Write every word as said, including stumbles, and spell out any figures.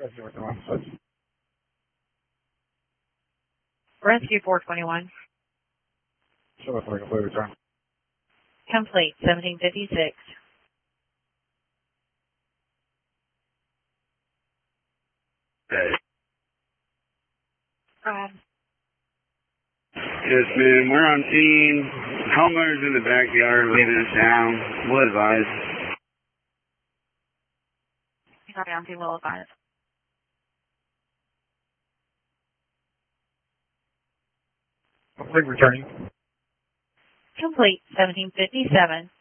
Rescue with the wrong switch. Rescue four twenty-one. Show us like a complete return. Complete, seventeen fifty-six. Hey. Um, Yes, man, we're on scene. Homeowners in the backyard waving us down. We'll advise. you got down to will advise. Complete returning. Complete, seventeen fifty-seven.